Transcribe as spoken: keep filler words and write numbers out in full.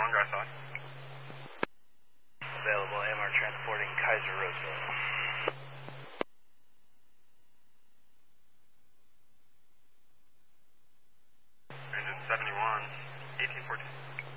one, dry side. Available, A M R transporting Kaiser Roseville. Engine seventy-one, eighteen fourteen.